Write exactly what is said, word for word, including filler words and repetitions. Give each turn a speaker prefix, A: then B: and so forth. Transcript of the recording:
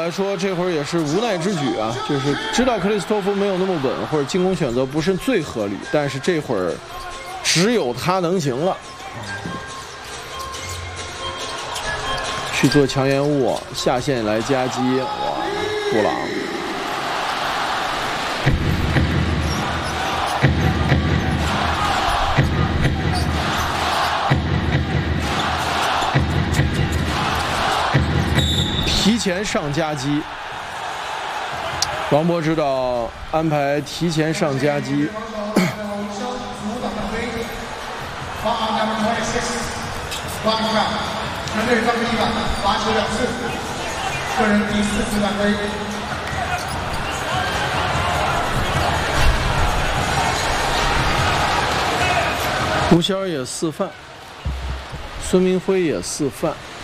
A: 来说，这会儿也是无奈之举啊，就是知道克里斯托夫没有那么稳，或者进攻选择不是最合理，但是这会儿只有他能行了。去做强延误，下线来夹击，哇，布朗。提前上夹击，王博知道安排提前上夹击。
B: 全队三分一板，罚球两次，个人第四次犯规。
A: 吴骁也四犯，孙明辉也四犯。